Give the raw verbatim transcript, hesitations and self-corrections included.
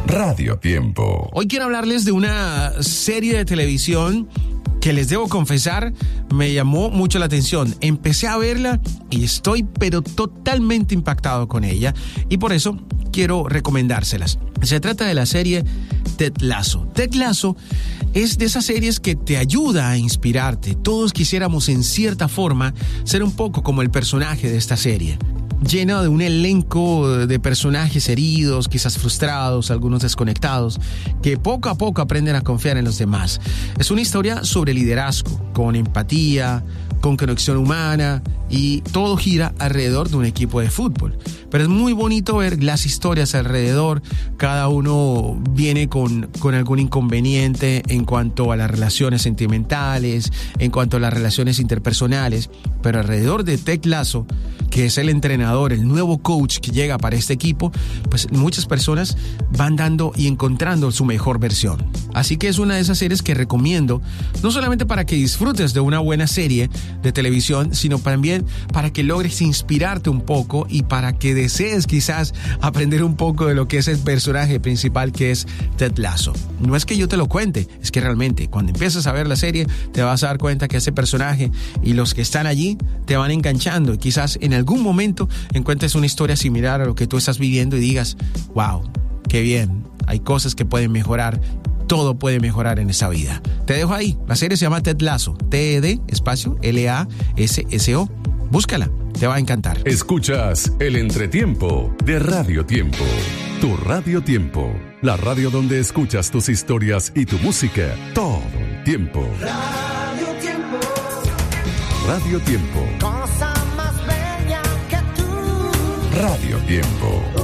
Radio Tiempo. Hoy quiero hablarles de una serie de televisión que les debo confesar me llamó mucho la atención. Empecé a verla y estoy pero totalmente impactado con ella y por eso quiero recomendárselas. Se trata de la serie Ted Lasso. Ted Lasso es de esas series que te ayuda a inspirarte. Todos quisiéramos en cierta forma ser un poco como el personaje de esta serie. Llena de un elenco de personajes heridos, quizás frustrados, algunos desconectados, que poco a poco aprenden a confiar en los demás. Es una historia sobre liderazgo, con empatía, con conexión humana y todo gira alrededor de un equipo de fútbol. Pero es muy bonito ver las historias alrededor, cada uno viene con, con algún inconveniente en cuanto a las relaciones sentimentales, en cuanto a las relaciones interpersonales, pero alrededor de Ted Lasso, que es el entrenador, el nuevo coach que llega para este equipo, pues muchas personas van dando y encontrando su mejor versión. Así que es una de esas series que recomiendo, no solamente para que disfrutes de una buena serie de televisión, sino también para que logres inspirarte un poco y para que desees quizás aprender un poco de lo que es el personaje principal, que es Ted Lasso. No es que yo te lo cuente, es que realmente cuando empiezas a ver la serie te vas a dar cuenta que ese personaje y los que están allí te van enganchando y quizás en algún momento encuentres una historia similar a lo que tú estás viviendo y digas, wow, qué bien, hay cosas que pueden mejorar. Todo puede mejorar en esa vida. Te dejo ahí. La serie se llama Ted Lasso. T E D, espacio, L A S S O. Búscala. Te va a encantar. Escuchas el entretiempo de Radio Tiempo. Tu Radio Tiempo. La radio donde escuchas tus historias y tu música todo el tiempo. Radio Tiempo. Radio Tiempo. Cosa más bella que tú. Radio Tiempo.